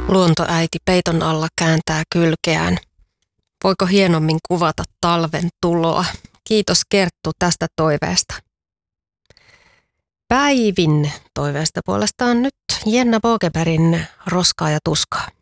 Luontoäiti peiton alla kääntää kylkeään. Voiko hienommin kuvata talven tuloa? Kiitos Kerttu tästä toiveesta. Päivin toiveesta puolestaan nyt Jenna Bogebergin Roskaa ja tuskaa.